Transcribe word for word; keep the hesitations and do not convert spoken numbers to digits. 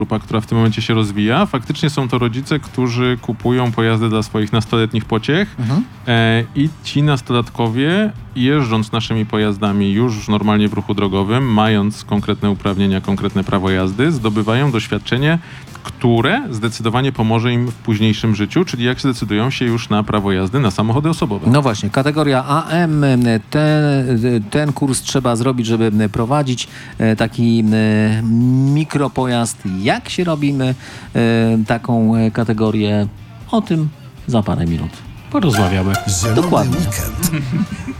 grupa, która w tym momencie się rozwija. Faktycznie są to rodzice, którzy kupują pojazdy dla swoich nastoletnich pociech Mhm. e, i ci nastolatkowie, jeżdżąc naszymi pojazdami już normalnie w ruchu drogowym, mając konkretne uprawnienia, konkretne prawo jazdy, zdobywają doświadczenie, które zdecydowanie pomoże im w późniejszym życiu, czyli jak zdecydują się już na prawo jazdy na samochody osobowe. No właśnie, kategoria A M, ten, ten kurs trzeba zrobić, żeby prowadzić e, taki e, mikropojazd. Jak się robimy e, taką e, kategorię? O tym za parę minut. Porozmawiamy. Zielony Dokładnie. weekend.